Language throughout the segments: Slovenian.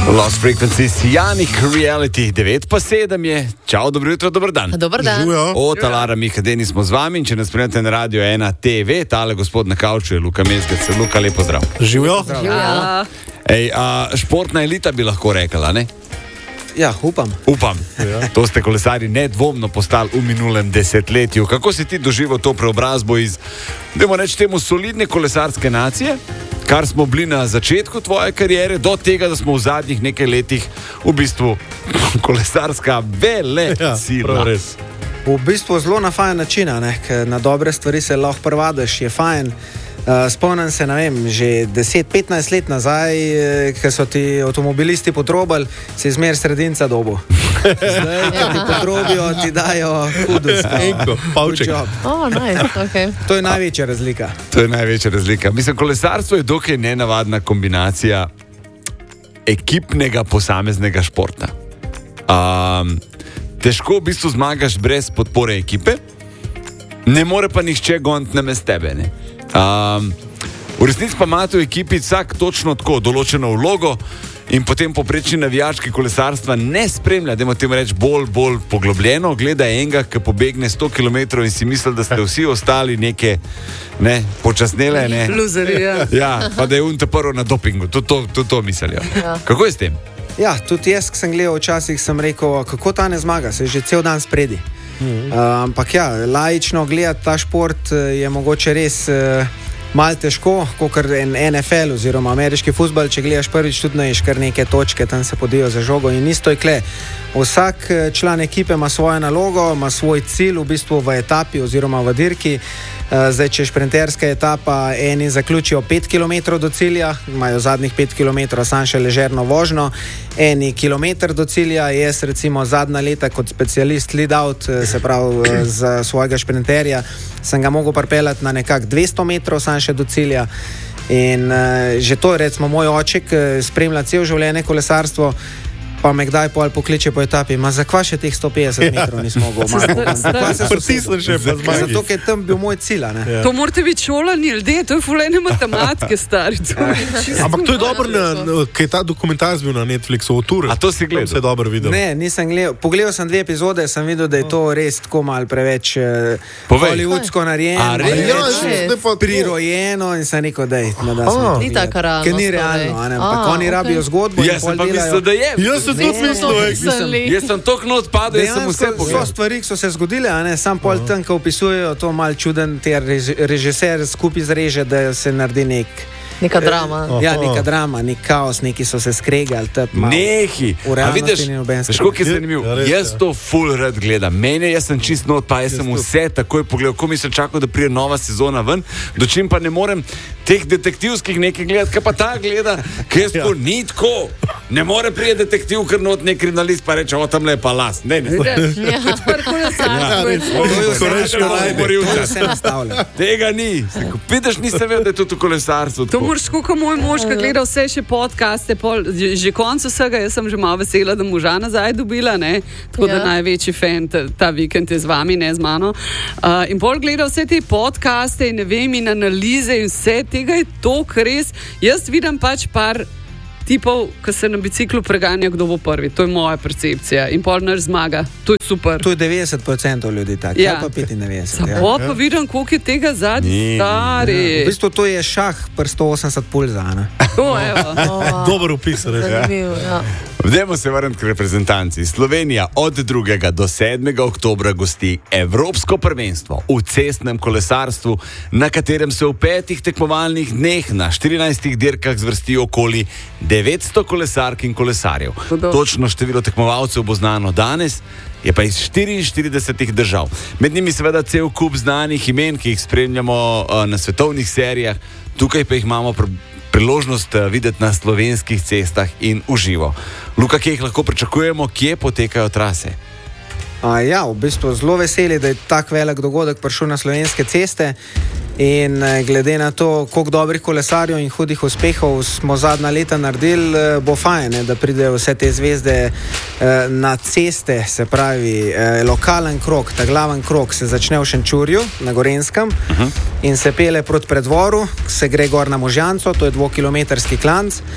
Lost Frequencies, Janik Reality 9:07 je. Čau, dobro jutro, dober dan. Dober dan. Od Talara Mihadeni smo z vami in če nas spremljate na Radio 1 TV, tale gospod na kavču je Luka Mezgec. Luka, lepo zdrav. Živijo? Ej, športna elita bi lahko rekla, ne? Ja, upam. Ja. To ste kolesari nedvomno postali v minulem desetletju. Kako si ti doživel to preobrazbo iz, dajmo reči temu, solidne kolesarske nacije, kar smo bili na začetku tvoje kariere, do tega, da smo v zadnjih nekaj letih v bistvu kolesarska sila. V bistvu zelo na fajn način, ker na dobre stvari se lahko privadiš, je fajn. Spomnim se, ne vem, že 10-15 let nazaj, ko so ti avtomobilisti potrobili, si zmer sredinca dobo. Zdaj, ko ti potrobijo, ti dajo hudost. Pavček. Nice, okay. To je največja razlika. Mislim, kolesarstvo je dokaj nenavadna kombinacija ekipnega posameznega športa. Težko v bistvu zmagaš brez podpore ekipe, ne more pa nihče goniti namesto tebe, ne? V resnici pa imate v ekipi vsak točno tako določeno vlogo in potem poprečni navijački kolesarstva ne spremlja, dajmo temu reči bolj poglobljeno, gleda enega, ki pobegne 100 km in si misli, da ste vsi ostali neke počasnele, ne? Luzeri, ja. Ja, pa da je on te prvo na dopingu, tudi to mislijo. Ja. Kako je s tem? Ja, tudi jaz, ko sem gledal včasih, sem rekel, kako ta ne zmaga, se je že cel dan spredi. Ampak ja, laično gledati ta šport je mogoče res malo težko, kot en NFL oziroma ameriški fuzbal, če gledaš prvič, tudi naješ kar neke točke, tam se podijo za žogo in isto je kle. Vsak član ekipe ima svojo nalogo, ima svoj cilj v bistvu v etapi oziroma v dirki. Zdaj, če je šprinterska etapa, eni zaključijo 5 km do cilja, imajo zadnjih 5 km sam še ležerno vožno, eni kilometr do cilja. Jaz recimo zadnja leta kot specialist lead out, se pravi za svojega šprinterja, sem ga mogel pripeljati na nekak 200 metrov sam še do cilja. In že to je recimo moj oček, spremlja cel življenje kolesarstvo, pa me kdaj pokliče po etapi, zakaj še teh 150 metrov nismo mogli? Zato, ker je tam bil moj cilj. Ja. To morate biti šolani ljudje, to je fulejne matematike, stari. Ampak to je dobro, kaj je ta dokumentarc bil na Netflixu, o Tour. A to si gledal? Se je dobro videl. Ne, nisem gledal. Pogledal sem 2 epizode, sem videl, da je to res tako malo preveč hollywoodsko narejeno, prirojeno in sem rekel, da ni tako realno. Ker ni realno, ampak oni rabijo zgodbo. Jaz sem pa mislil, da je. Jaz sem toliko not padel, jaz sem vse pogledal. So stvari, ki so se zgodile, sam pol tam, ko opisujejo to mal čuden, ter režiser skupaj zreže, da se naredi neka drama. Ja, neka drama, nek kaos, neki so se skregali. Nehi. A vidiš, škok je zanimiv. Jaz to full rad gledam. Jaz sem čist not, pa jaz sem vse takoj pogledal. Ko mi sem čakal, da prije nova sezona ven, dočim pa ne morem teh detektivskih nekaj gledati, kaj pa ta gleda, kaj jaz po ni tako. Ne more prije detektiv, ker not nek kriminalist pa reče, o tamle je pa las. Ne. Tega ni. Vidiš, nisem vedel, da je to kolesarstvo. Moraš, kako moj mož, ki gleda vse še podcaste, že konc vsega, jaz sem že malo vesela, da moža nazaj dobila, ne? Tako da največji fan ta vikend je z vami, ne z mano. In bolj gleda vse te podcaste in ne vem, in analize in vse tega je toliko res. Jaz vidim pač par tipov, ki se na biciklu preganja, kdo bo prvi. To je moja percepcija. In pol naš zmaga. To je super. To je 90% ljudi tako. Ja. Pa 95%. Pa vidim, koliko je tega zadnji stari. Ja. V bistvu to je šah pri 180 pulza, ne? Dober opis, ja. Vdemo se vrniti k reprezentanci. Slovenija od 2. do 7. oktobra gosti Evropsko prvenstvo v cestnem kolesarstvu, na katerem se v 5 tekmovalnih dneh na 14 dirkah zvrsti okoli 900 kolesark in kolesarjev. Točno število tekmovalcev bo znano danes, je pa iz 44 držav. Med njimi seveda cel kup znanih imen, ki jih spremljamo na svetovnih serijah, tukaj pa jih imamo priložnost videti na slovenskih cestah in v živo. Luka, kje jih lahko pričakujemo, kje potekajo trase? Ja, v bistvu zelo veseli, da je tak velik dogodek prišel na slovenske ceste in glede na to, koliko dobrih kolesarjev in hudih uspehov smo zadnja leta naredili, bo fajn, da pridejo vse te zvezde na ceste, se pravi lokalen krog, ta glaven krog se začne v Šenčurju na Gorenskem in se pele proti Predvoru, se gre gor na Možjanco, to je 2-kilometrski klanc.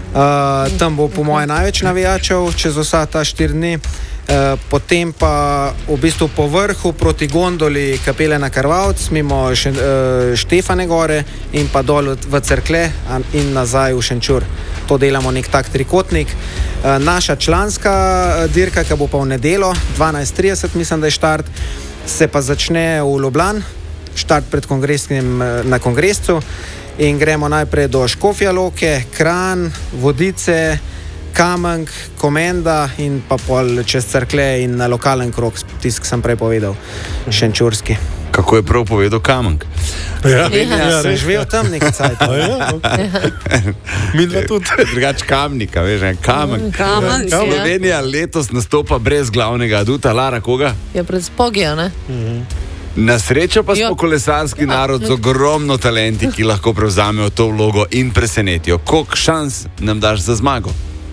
Tam bo po moje največ navijačev čez vsa ta 4 dni. Potem pa v bistvu po vrhu proti gondoli kapele na Karvavc, mimo Štefane gore in pa dol v Cerklje in nazaj v Šenčur. To delamo nek tak trikotnik. Naša članska dirka, ki bo pa v nedeljo, 12:30 mislim, da je štart, se pa začne v Ljubljani, štart na kongrescu in gremo najprej do Škofja Loke, Kranj, Vodice, Kamenk, Komenda in pa pol čez Cerklje in na lokalen krog, tisk sem prej povedal, šenčurski. Kako je prav povedal Kamenk? Ja, Sem živel tam nekaj cajt. Mi dva tudi. Drugač Kamnika, veš, Kamenk. Kamenk, ja. Slovenija letos nastopa brez glavnega aduta, Lara, koga? Je pred Spogija, ne? Na srečo pa smo Jo. kolesarski narod z ogromno talenti, ki lahko prevzamejo to vlogo in presenetijo. Koliko šans nam daš za zmago?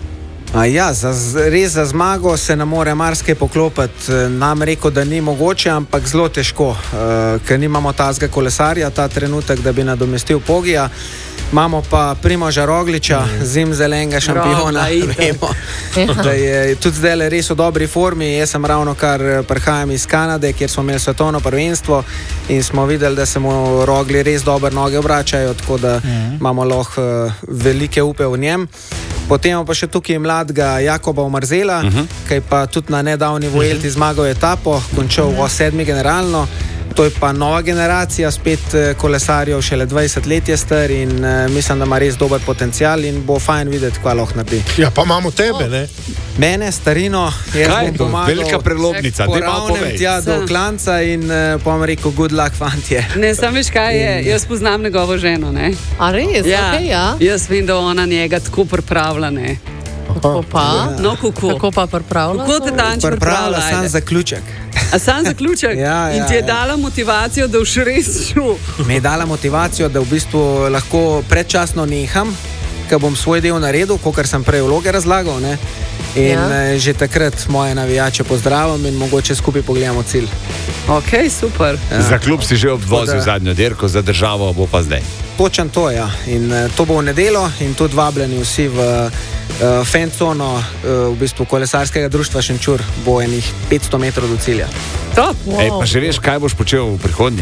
Ja, res za zmago se ne more marsikaj poklopiti. Nam rekel, da ni mogoče, ampak zelo težko, ker nimamo tazga kolesarja ta trenutek, da bi nadomestil Pogija. Imamo pa Primoža Rogliča, zimzelenega šampiona. Vemo, da je tudi zdaj res v dobri formi. Jaz sem ravno kar prihajam iz Kanade, kjer smo imeli svetovno prvenstvo in smo videli, da se mu Rogli res dobre noge obračajo, tako da imamo lahko velike upe v njem. Potem imamo pa še tukaj mladega Jakoba Omrzela, ki je pa tudi na nedavni Vuelti zmagal etapo, končal v 7. generalno. To je pa nova generacija, spet kolesarjev, šele 20 let je star in mislim, da ima res dober potencial in bo fajn videti, kaj lahko naredi. Ja, pa imamo tebe, ne? Mene, starino, jaz Kaj je bom to? pomagal. Velika prelomnica, daj malo Poravnem povej. tja do klanca in bom rekel, good luck, fantje. Ne, sam veš kaj je, jaz poznam njegovo ženo, ne? A res? Okay, ja. Jaz vem, da ona njega tako pripravlja, ne? Kako pa? No, kako? Kako pa pripravlja? Kako te tanč Pripravlja sam pripravlja? zaključek. A sam zaključek? Ja, In ja, ti je ja. dala motivacijo, da boš res šel. Mi je dala motivacijo, da v bistvu lahko predčasno neham, ker bom svoj del naredil, kot sem prej vloge razlagal. Ne? In že takrat moje navijače pozdravim in mogoče skupaj pogledamo cilj. Ok, super. Za klub si že obvozil Tako da- zadnjo dirko, za državo bo pa zdaj. Točen to, ja. In to bo v nedeljo in tudi vabljeni vsi v fancono, v bistvu kolesarskega društva Šenčur, bo enih 500 metrov do cilja. Top. Ej, pa že veš, kaj boš počel v prihodnje?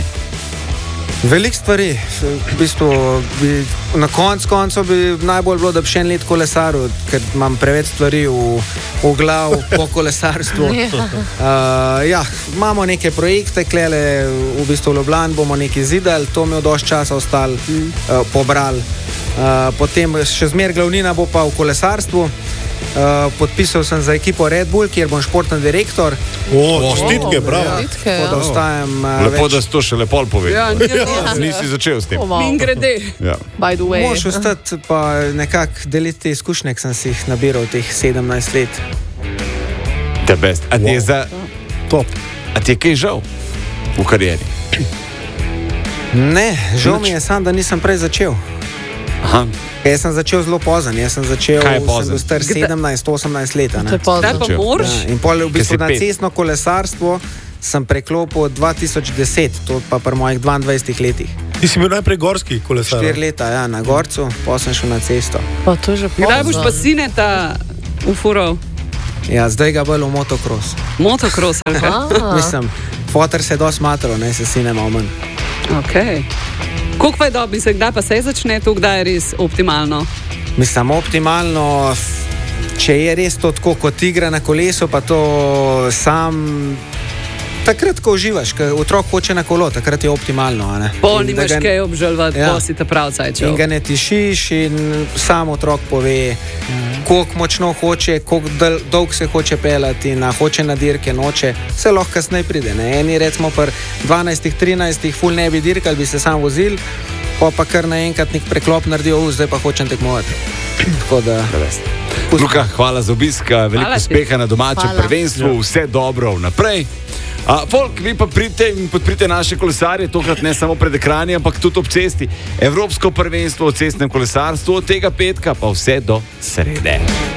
Veliko stvari, v bistvu na koncu bi najbolj bilo, da bi še en let kolesaril, ker imam preveč stvari v glavu po kolesarstvu. Ja, imamo neke projekte, klele v bistvu v Ljubljani bomo nekaj zidali, to mi je dosti časa ostalo, pobrali. Potem še zmer glavnina bo pa v kolesarstvu. Podpisal sem za ekipo Red Bull, kjer bom športni direktor. Štitke, bravo. Čestitke, Tako da ja. ostajam Lepo, da več. si to še lepo povedal. Ja, Nisi začel s tem. Oh, wow. in grede. Ja. By the way. Moš ostati pa nekako deliti te izkušnje, ki sem si jih nabiral teh 17 let. The best. A ti je, Top. a ti je kaj žal v karieri? Ne, žal mi je sam, da nisem prej začel. Aha. Jaz sem začel zelo pozno, jaz sem začel, Kaj je sem pozno? bil star 17-18 let. To je Zdaj pozno. pa Začel. moraš. Ja, in pol v Ker bistvu si na pet. cestno kolesarstvo sem preklopil 2010, to pa pri mojih 22 letih. Ti si bil najprej gorski kolesar. 4 leta ja, na Gorcu, pa sem šel na cesto. Pa to je že pozno. Kdaj boš pa sineta ufurov? Ja, zdaj ga bolj v motocross. Motocross ali kaj? Mislim, fotor se dosti matro, ne se sine malo manj. Ok. Koliko pa je dobi se, kdaj pa se začne to, kdaj je res optimalno? Mislim, optimalno, če je res to tako kot igra na kolesu, pa to sam. Takrat, ko uživaš, ko otrok hoče na kolo, takrat je optimalno. a ne? Pol In da nimaš ga- kaj obžalovati, Ja. ja. Si ta prav In cajčal. ga ne tišiš, in sam otrok pove, koliko močno hoče, koliko dolg se hoče pelati, in hoče na dirke, noče. Vse lahko kasneje pride. Ne? Eni recimo pri 12-13, ful ne bi dirkali, bi se sam vozil, pa kar naenkrat nek preklop naredijo, zdaj pa hočem tekmovati. Tako da. Luka, hvala za obisk, veliko Hvala ti. uspeha na domačem Hvala. prvenstvu, vse dobro vnaprej. Folk, vi pa pridite in podprite naše kolesarje, tokrat ne samo pred ekrani, ampak tudi ob cesti. Evropsko prvenstvo v cestnem kolesarstvu od tega petka pa vse do srede.